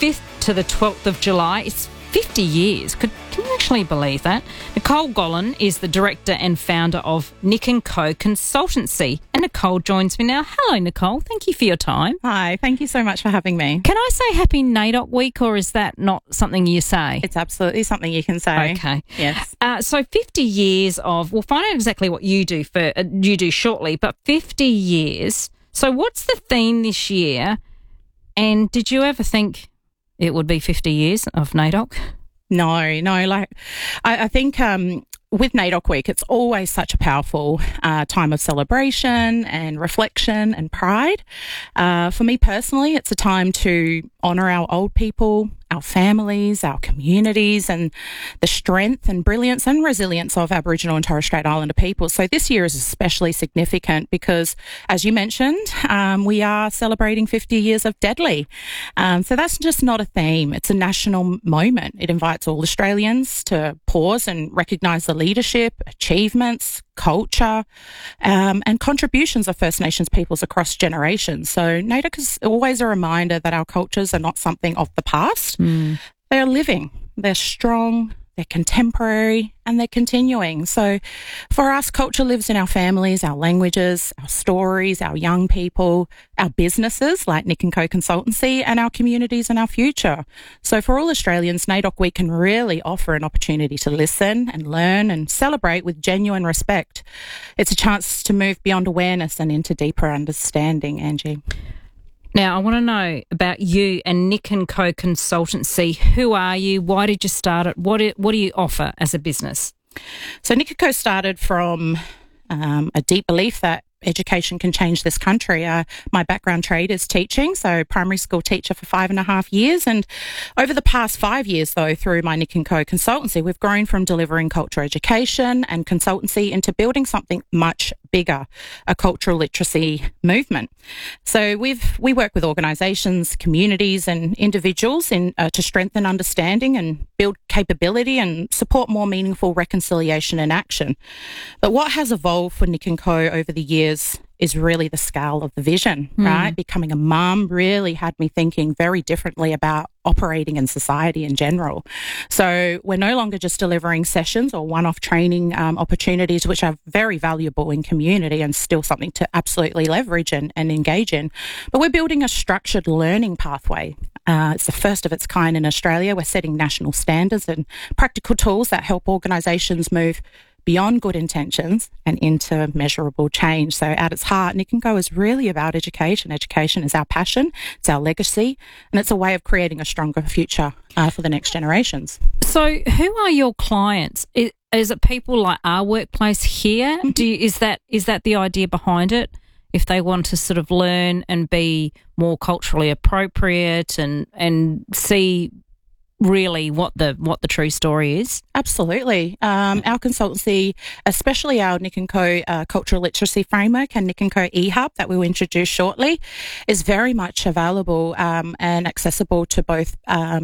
5th to the 12th of July. It's 50 years. Can you actually believe that? Nicole Gollan is the director and founder of Nick & Co Consultancy. And Nicole joins me now. Hello, Nicole. Thank you for your time. Hi, thank you so much for having me. Can I say Happy NAIDOC Week, or is that not something you say? It's absolutely something you can say. Okay. Yes. So 50 years of, we'll find out exactly what you do shortly, but 50 years. So what's the theme this year? And did you ever think it would be 50 years of NAIDOC? No. I think with NAIDOC Week, it's always such a powerful time of celebration and reflection and pride. For me personally, it's a time to honour our old people, our families, our communities, and the strength and brilliance and resilience of Aboriginal and Torres Strait Islander people. So this year is especially significant because, as you mentioned, we are celebrating 50 years of Deadly. So that's just not a theme. It's a national moment. It invites all Australians to pause and recognise the leadership, achievements, culture, and contributions of First Nations peoples across generations. So NAIDOC is always a reminder that our cultures are not something of the past. They're living, they're strong, they're contemporary, and they're continuing. So for us, culture lives in our families, our languages, our stories, our young people, our businesses like Nick & Co Consultancy, and our communities and our future. So for all Australians, NAIDOC Week can really offer an opportunity to listen and learn and celebrate with genuine respect. It's a chance to move beyond awareness and into deeper understanding, Angie. Now, I want to know about you and Nick & Co Consultancy. Who are you? Why did you start it? What do you offer as a business? So Nick & Co started from a deep belief that education can change this country. My background trade is teaching, so primary school teacher for 5.5 years. And over the past 5 years, though, through my Nick & Co Consultancy, we've grown from delivering culture education and consultancy into building something much bigger, a cultural literacy movement. So we work with organisations, communities and individuals to strengthen understanding and build capability and support more meaningful reconciliation and action. But what has evolved for Nick & Co over the years is really the scale of the vision, right? Becoming a mum really had me thinking very differently about operating in society in general. So we're no longer just delivering sessions or one-off training opportunities, which are very valuable in community and still something to absolutely leverage and engage in. But we're building a structured learning pathway. It's the first of its kind in Australia. We're setting national standards and practical tools that help organisations move beyond good intentions and into measurable change. So at its heart, Nick & Co is really about education. Education is our passion, it's our legacy, and it's a way of creating a stronger future for the next generations. So who are your clients? Is it people like our workplace here? Is that the idea behind it? If they want to sort of learn and be more culturally appropriate and see really what the true story is? Absolutely. Our consultancy, especially our Nick & Co cultural literacy framework and Nick & Co eHub that we'll introduce shortly, is very much available and accessible to both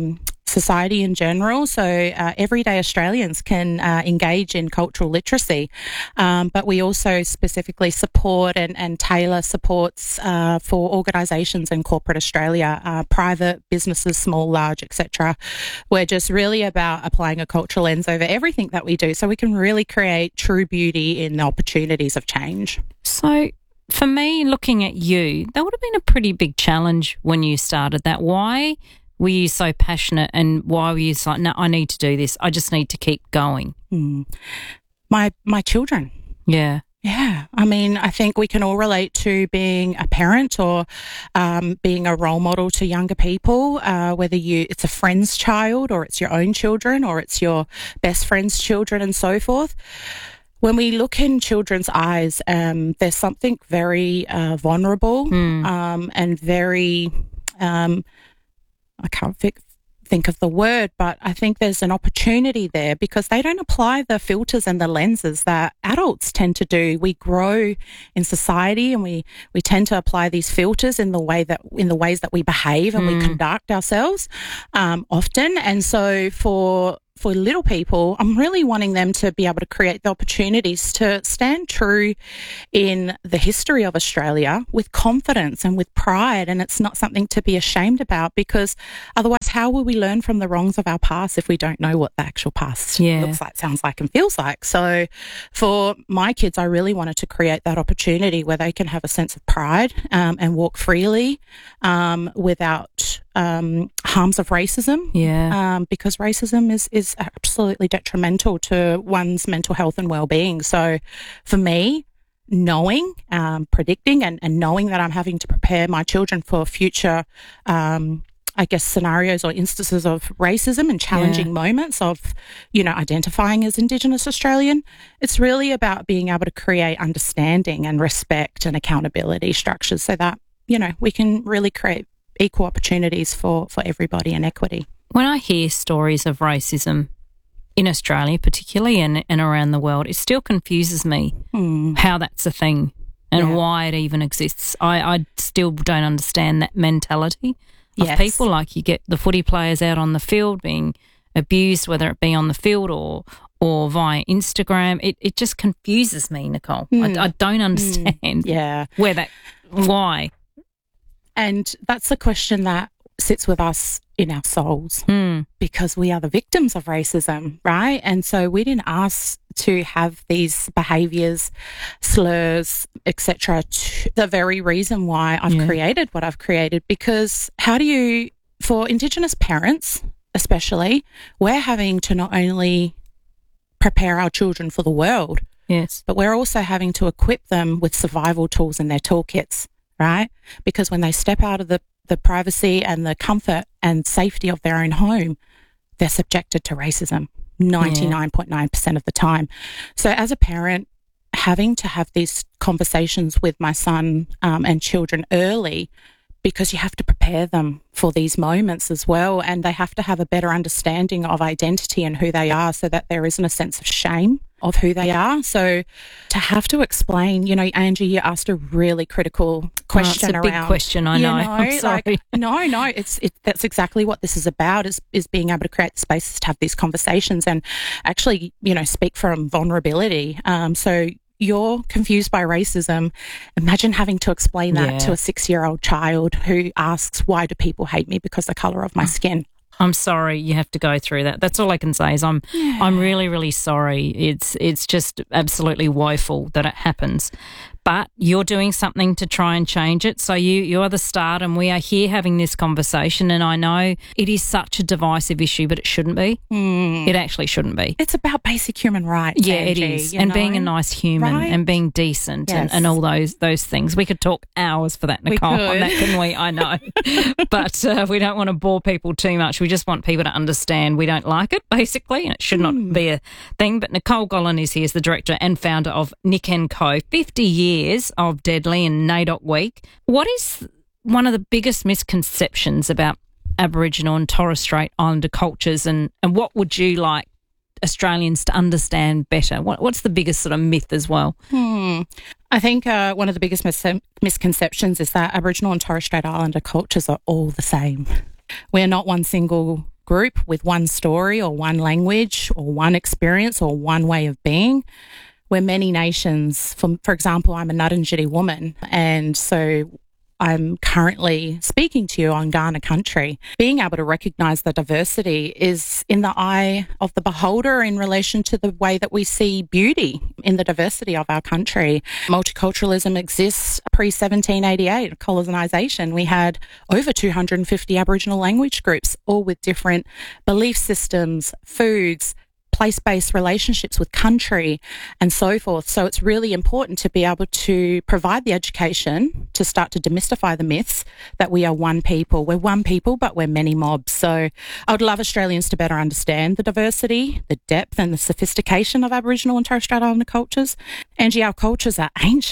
society in general. So everyday Australians can engage in cultural literacy, but we also specifically support and tailor supports for organisations in corporate Australia, private businesses, small, large, etc. We're just really about applying a cultural lens over everything that we do so we can really create true beauty in the opportunities of change. So for me, looking at you, that would have been a pretty big challenge when you started that. Why were you so passionate, and why were you like, no, I need to do this. I just need to keep going? My children. Yeah. Yeah. I mean, I think we can all relate to being a parent or being a role model to younger people, whether it's a friend's child or it's your own children or it's your best friend's children and so forth. When we look in children's eyes, there's something very vulnerable and very... I can't think of the word, but I think there's an opportunity there because they don't apply the filters and the lenses that adults tend to do. We grow in society and we tend to apply these filters in the ways that we behave and we conduct ourselves often. And so for for little people, I'm really wanting them to be able to create the opportunities to stand true in the history of Australia with confidence and with pride. And it's not something to be ashamed about, because otherwise, how will we learn from the wrongs of our past if we don't know what the actual past looks like, sounds like, and feels like? So for my kids, I really wanted to create that opportunity where they can have a sense of pride and walk freely without harms of racism. Because racism is absolutely detrimental to one's mental health and well-being. So for me, knowing, predicting and knowing that I'm having to prepare my children for future scenarios or instances of racism and challenging moments of, identifying as Indigenous Australian. It's really about being able to create understanding and respect and accountability structures so that, we can really create equal opportunities for everybody and equity. When I hear stories of racism in Australia particularly and around the world, it still confuses me how that's a thing and why it even exists. I still don't understand that mentality of people. Like, you get the footy players out on the field being abused, whether it be on the field or via Instagram. It just confuses me, Nicole. I don't understand why. And that's the question that sits with us in our souls because we are the victims of racism, right? And so we didn't ask to have these behaviours, slurs, etc. The very reason why I've created what I've created, because for Indigenous parents especially, we're having to not only prepare our children for the world, but we're also having to equip them with survival tools in their toolkits, right? Because when they step out of the privacy and the comfort and safety of their own home, they're subjected to racism 99.9% of the time. So as a parent, having to have these conversations with my son and children early, because you have to prepare them for these moments as well, and they have to have a better understanding of identity and who they are so that there isn't a sense of shame of who they are. So to have to explain, Angie, you asked a really critical question around... It's a big question, I know. I'm sorry. That's exactly what this is about, is being able to create the spaces to have these conversations and actually, speak from vulnerability. So you're confused by racism. Imagine having to explain that to a 6-year-old child who asks, why do people hate me because of the colour of my skin? I'm sorry you have to go through that. That's all I can say is I'm really, really sorry. It's just absolutely woeful that it happens. But you're doing something to try and change it. So you are the start, and we are here having this conversation. And I know it is such a divisive issue, but it shouldn't be. It actually shouldn't be. It's about basic human rights. Yeah, Angie, it is. And being a nice human and being decent and all those things. We could talk hours for that, Nicole. On that, couldn't we? I know. But we don't want to bore people too much. We just want people to understand we don't like it, basically, and it should not be a thing. But Nicole Gollan is here as the director and founder of Nick & Co. 50 years of Deadly and NAIDOC Week. What is one of the biggest misconceptions about Aboriginal and Torres Strait Islander cultures, and what would you like Australians to understand better? What's the biggest sort of myth as well? I think one of the biggest misconceptions is that Aboriginal and Torres Strait Islander cultures are all the same. We're not one single group with one story or one language or one experience or one way of being. We're many nations. For example, I'm a Ngarrindjeri woman, and so I'm currently speaking to you on Kaurna country. Being able to recognise the diversity is in the eye of the beholder in relation to the way that we see beauty in the diversity of our country. Multiculturalism exists pre-1788, colonisation. We had over 250 Aboriginal language groups, all with different belief systems, foods, place-based relationships with country and so forth. So it's really important to be able to provide the education to start to demystify the myths that we are one people. We're one people, but we're many mobs. So I would love Australians to better understand the diversity, the depth and the sophistication of Aboriginal and Torres Strait Islander cultures. Angie, our cultures are ancient.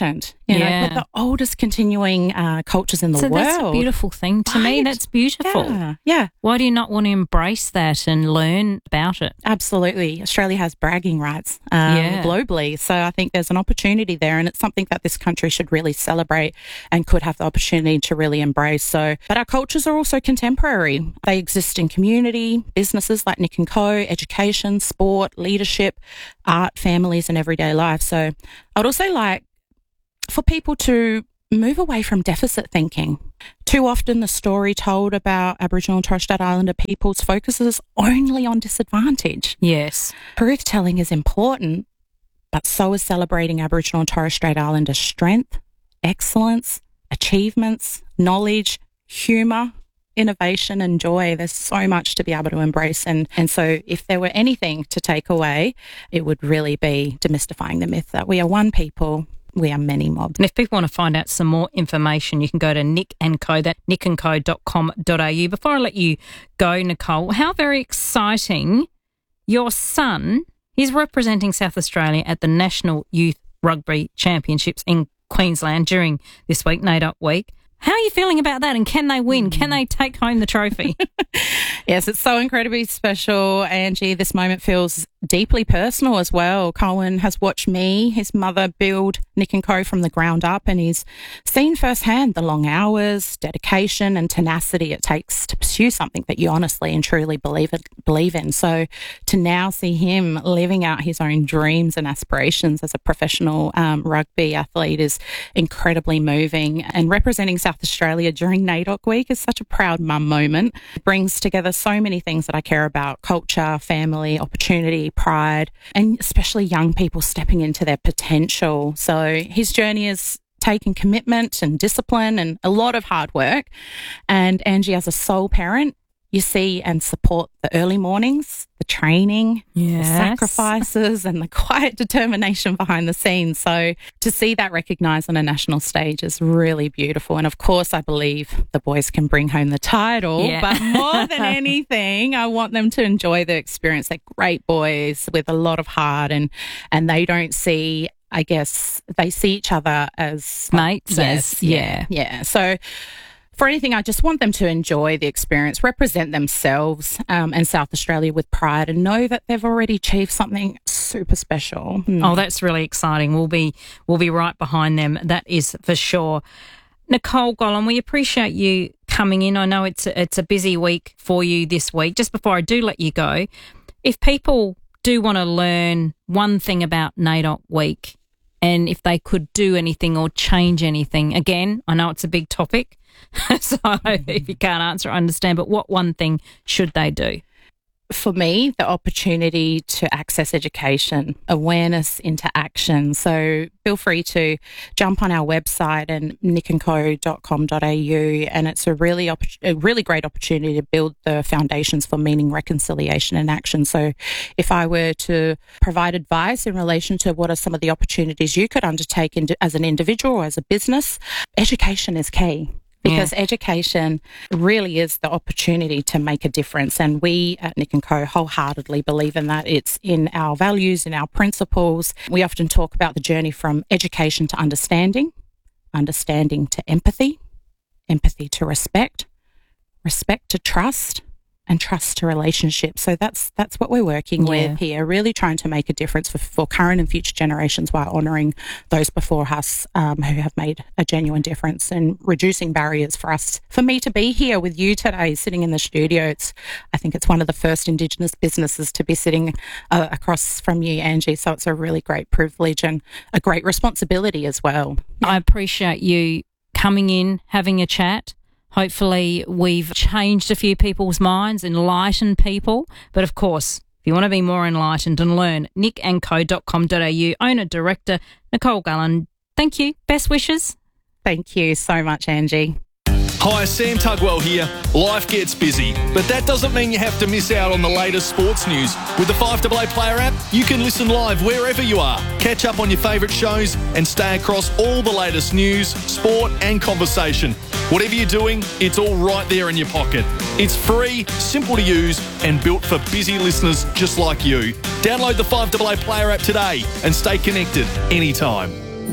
You know, we're the oldest continuing cultures in the world. That's a beautiful thing to me. That's beautiful. Yeah. Why do you not want to embrace that and learn about it? Absolutely. Australia has bragging rights globally. So I think there's an opportunity there, and it's something that this country should really celebrate and could have the opportunity to really embrace. So, but our cultures are also contemporary. They exist in community, businesses like Nick & Co, education, sport, leadership, art, families, and everyday life. So I would also like for people to move away from deficit thinking. Too often the story told about Aboriginal and Torres Strait Islander peoples focuses only on disadvantage. Yes. Truth telling is important, but so is celebrating Aboriginal and Torres Strait Islander strength, excellence, achievements, knowledge, humour, innovation and joy. There's so much to be able to embrace. And so if there were anything to take away, it would really be demystifying the myth that we are one people, we are many mobs. And if people want to find out some more information, you can go to Nick & Co, that's nickandco.com.au. Before I let you go, Nicole, how very exciting. Your son, he's representing South Australia at the National Youth Rugby Championships in Queensland during this week, NAIDOC week. How are you feeling about that, and can they win? Can they take home the trophy? Yes, it's so incredibly special, Angie. This moment feels deeply personal as well. Colin has watched me, his mother, build Nick & Co from the ground up, and he's seen firsthand the long hours, dedication and tenacity it takes to pursue something that you honestly and truly believe in. So to now see him living out his own dreams and aspirations as a professional rugby athlete is incredibly moving, and representing South Australia during NAIDOC week is such a proud mum moment. It brings together so many things that I care about: culture, family, opportunity, pride, and especially young people stepping into their potential. So his journey is taking commitment and discipline and a lot of hard work. And Angie, as a sole parent, you see and support the early mornings, the training, the sacrifices, and the quiet determination behind the scenes. So to see that recognised on a national stage is really beautiful. And of course, I believe the boys can bring home the title. Yeah. But more than anything, I want them to enjoy the experience. They're great boys with a lot of heart, and they don't see, I guess, they see each other as mates. Yes, yeah. So for anything, I just want them to enjoy the experience, represent themselves and South Australia with pride, and know that they've already achieved something super special. Oh, that's really exciting. We'll be right behind them. That is for sure. Nicole Gollan, we appreciate you coming in. I know it's a busy week for you this week. Just before I do let you go, if people do want to learn one thing about NAIDOC week, and if they could do anything or change anything, again, I know it's a big topic, so if you can't answer, I understand, but what one thing should they do? For me, the opportunity to access education, awareness into action. So feel free to jump on our website and nickandco.com.au, and it's a really great opportunity to build the foundations for meaning, reconciliation and action. So if I were to provide advice in relation to what are some of the opportunities you could undertake as an individual or as a business, education is key. Because education really is the opportunity to make a difference. And we at Nick & Co wholeheartedly believe in that. It's in our values, in our principles. We often talk about the journey from education to understanding, understanding to empathy, empathy to respect, respect to trust, and trust to relationships. So that's what we're working with here, really trying to make a difference for current and future generations while honouring those before us who have made a genuine difference, and reducing barriers for me to be here with you today, sitting in the studio. I think it's one of the first Indigenous businesses to be sitting across from you, Angie. So it's a really great privilege and a great responsibility as well. I appreciate you coming in, having a chat. Hopefully we've changed a few people's minds, enlightened people. But of course, if you want to be more enlightened and learn, nickandco.com.au, owner-director Nicole Gollan. Thank you. Best wishes. Thank you so much, Angie. Hi, Sam Tugwell here. Life gets busy, but that doesn't mean you have to miss out on the latest sports news. With the 5AA Player app, you can listen live wherever you are, catch up on your favourite shows, and stay across all the latest news, sport and conversation. Whatever you're doing, it's all right there in your pocket. It's free, simple to use, and built for busy listeners just like you. Download the 5AA Player app today and stay connected anytime.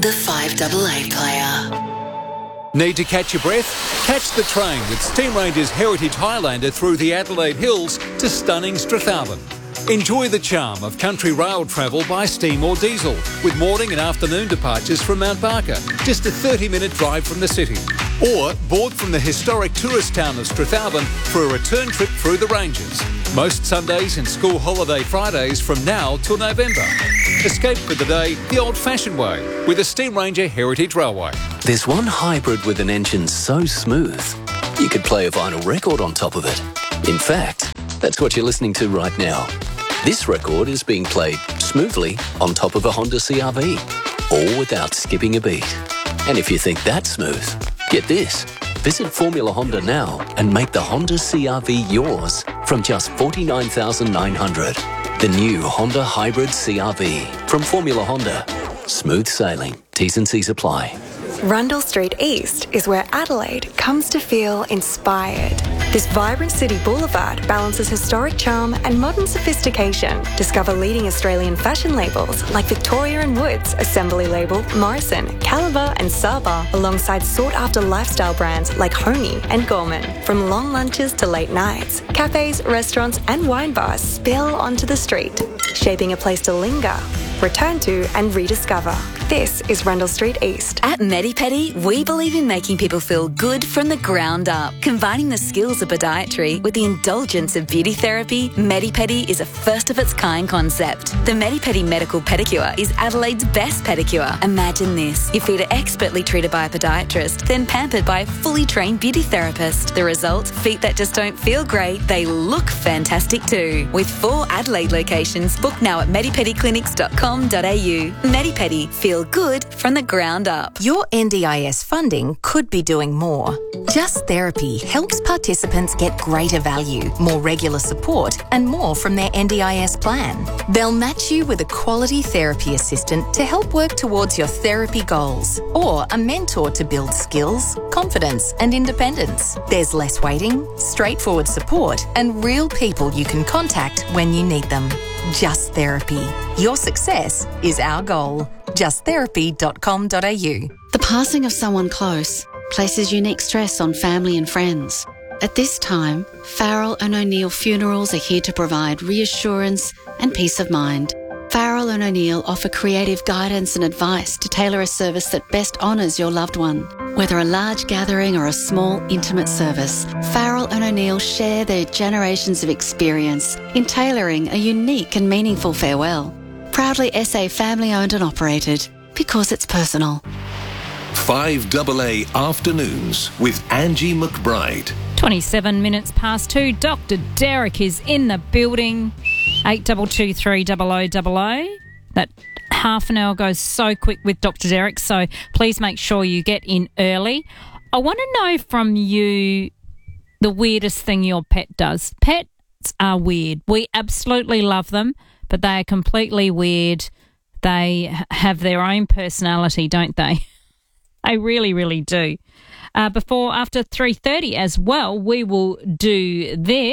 The 5AA Player. Need to catch your breath? Catch the train with Steam Ranger's Heritage Highlander through the Adelaide Hills to stunning Strathalbyn. Enjoy the charm of country rail travel by steam or diesel, with morning and afternoon departures from Mount Barker, just a 30-minute drive from the city. Or board from the historic tourist town of Strathalbyn for a return trip through the Ranges. Most Sundays and school holiday Fridays from now till November. Escape for the day the old-fashioned way with the Steam Ranger Heritage Railway. There's one hybrid with an engine so smooth, you could play a vinyl record on top of it. In fact, that's what you're listening to right now. This record is being played smoothly on top of a Honda CR-V, all without skipping a beat. And if you think that's smooth, get this. Visit Formula Honda now and make the Honda CR-V yours from just $49,900. The new Honda Hybrid CR-V from Formula Honda. Smooth sailing. T's and C's apply. Rundle Street East is where Adelaide comes to feel inspired. This vibrant city boulevard balances historic charm and modern sophistication. Discover leading Australian fashion labels like Victoria & Woods, Assembly Label, Morrison, Caliber and Saba, alongside sought-after lifestyle brands like Honey and Gorman. From long lunches to late nights, cafes, restaurants and wine bars spill onto the street, shaping a place to linger, return to and rediscover. This is Rundle Street East. At MediPedi, we believe in making people feel good from the ground up. Combining the skills of podiatry with the indulgence of beauty therapy, MediPedi is a first-of-its-kind concept. The MediPedi Medical Pedicure is Adelaide's best pedicure. Imagine this. Your feet are expertly treated by a podiatrist, then pampered by a fully trained beauty therapist. The result? Feet that just don't feel great, they look fantastic too. With 4 Adelaide locations, book now at medipediclinics.com.au. MediPedi, feel good from the ground up. Your NDIS funding could be doing more. Just Therapy helps participants get greater value, more regular support, and more from their NDIS plan. They'll match you with a quality therapy assistant to help work towards your therapy goals, or a mentor to build skills, confidence, and independence. There's less waiting, straightforward support, and real people you can contact when you need them. Just Therapy. Your success is our goal. justtherapy.com.au. The passing of someone close places unique stress on family and friends. At this time, Farrell and O'Neill Funerals are here to provide reassurance and peace of mind. Farrell and O'Neill offer creative guidance and advice to tailor a service that best honours your loved one. Whether a large gathering or a small, intimate service, Farrell and O'Neill share their generations of experience in tailoring a unique and meaningful farewell. Proudly SA family-owned and operated, because it's personal. 5AA Afternoons with Angie McBride. 27 minutes past 2. Dr. Derek is in the building. 82230000. That half an hour goes so quick with Dr. Derek, so please make sure you get in early. I want to know from you the weirdest thing your pet does. Pets are weird. We absolutely love them, but they are completely weird. They have their own personality, don't they? They really, really do. After 3:30 as well, we will do this.